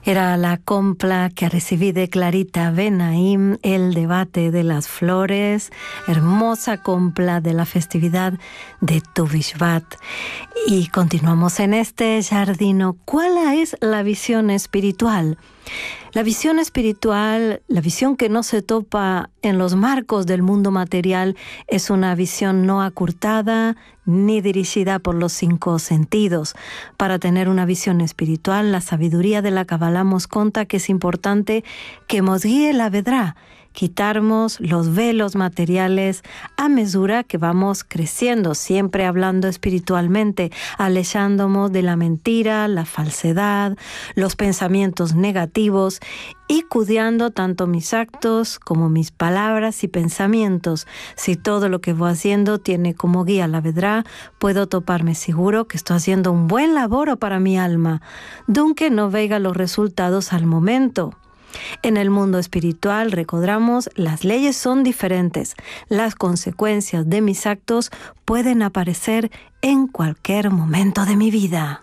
Era la compla que recibí de Clarita Benaim, El debate de las flores, hermosa compla de la festividad de Tu Bishvat. Y continuamos en este jardino. ¿Cuál es la visión espiritual? La visión espiritual, la visión que no se topa en los marcos del mundo material, es una visión no acurtada ni dirigida por los 5 sentidos. Para tener una visión espiritual, la sabiduría de la Kabbalah nos cuenta que es importante que nos guíe la vedrá, quitarnos los velos materiales a medida que vamos creciendo, siempre hablando espiritualmente, alejándonos de la mentira, la falsedad, los pensamientos negativos y cuidando tanto mis actos como mis palabras y pensamientos. Si todo lo que voy haciendo tiene como guía la vedrá, puedo toparme seguro que estoy haciendo un buen laboro para mi alma, aunque no vea los resultados al momento. En el mundo espiritual, recordamos, las leyes son diferentes. Las consecuencias de mis actos pueden aparecer en cualquier momento de mi vida.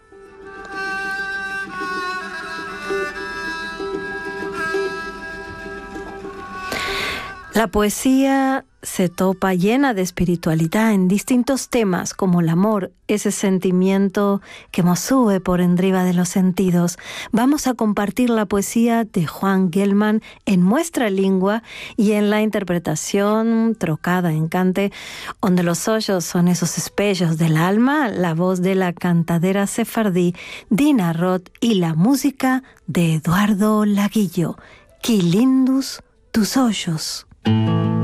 La poesía se topa llena de espiritualidad en distintos temas como el amor, ese sentimiento que nos sube por encima de los sentidos. Vamos a compartir la poesía de Juan Gelman en nuestra lengua y en la interpretación trocada en cante, donde los ojos son esos espejos del alma, la voz de la cantadera sefardí Dina Roth y la música de Eduardo Laguillo. Qué lindos tus ojos.